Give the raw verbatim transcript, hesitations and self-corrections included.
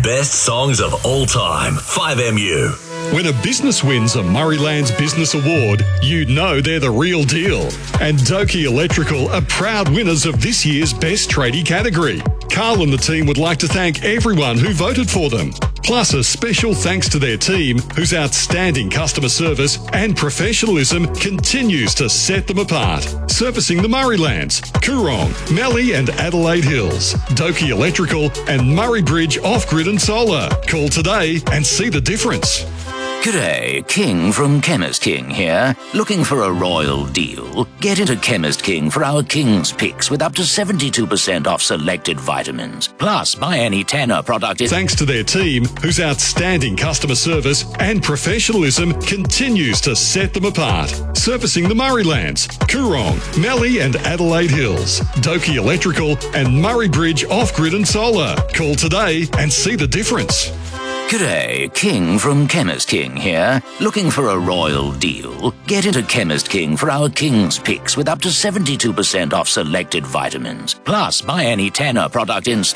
Best songs of all time. five M U. When a business wins a Murraylands Business Award, you know they're the real deal. And Doki Electrical are proud winners of this year's Best Tradie category. Carl and the team would like to thank everyone who voted for them. Plus a special thanks to their team, whose outstanding customer service and professionalism continues to set them apart. Servicing the Murraylands, Coorong, Mallee and Adelaide Hills, Doki Electrical and Murray Bridge Off-Grid and Solar. Call today and see the difference. G'day, King from Chemist King here. Looking for a royal deal? Get into Chemist King for our King's Picks with up to seventy-two percent off selected vitamins. Plus, buy any Tanner product. In- Thanks to their team, whose outstanding customer service and professionalism continues to set them apart. Servicing the Murraylands, Coorong, Mallee and Adelaide Hills, Doki Electrical and Murray Bridge Off-Grid and Solar. Call today and see the difference. G'day, King from Chemist King here. Looking for a royal deal? Get into Chemist King for our King's Picks with up to seventy-two percent off selected vitamins. Plus, buy any Tanner product in